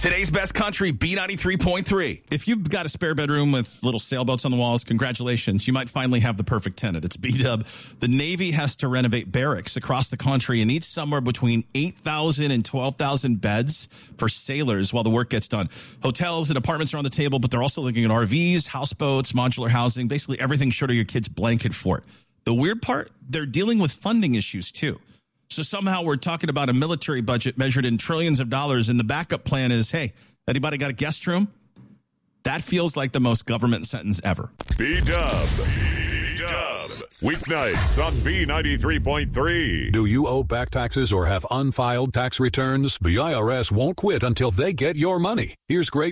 Today's best country, B93.3. If you've got a spare bedroom with little sailboats on the walls, congratulations. You might finally have the perfect tenant. It's B-Dub. The Navy has to renovate barracks across the country and needs somewhere between 8,000 and 12,000 beds for sailors while the work gets done. Hotels and apartments are on the table, but they're also looking at RVs, houseboats, modular housing, basically everything short of your kid's blanket fort. The weird part, they're dealing with funding issues too. So somehow we're talking about a military budget measured in trillions of dollars, and the backup plan is, hey, anybody got a guest room? That feels like the most government sentence ever. B-Dub. Weeknights on B93.3. Do you owe back taxes or have unfiled tax returns? The IRS won't quit until they get your money. Here's great